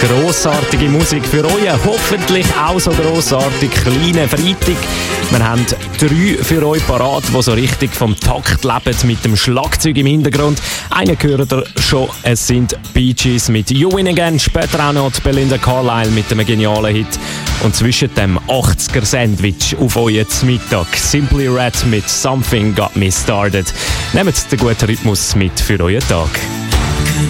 Grossartige Musik für euch, hoffentlich auch so grossartig kleinen Freitag. Wir haben 3 für euch parat, die so richtig vom Takt leben, mit dem Schlagzeug im Hintergrund. Einen gehört ihr schon, es sind Bee Gees mit You Win Again, später auch noch Belinda Carlisle mit einem genialen Hit. Und zwischen dem 80er-Sandwich auf euch zum Mittag Simply Red mit Something Got Me Started. Nehmt den guten Rhythmus mit für euren Tag.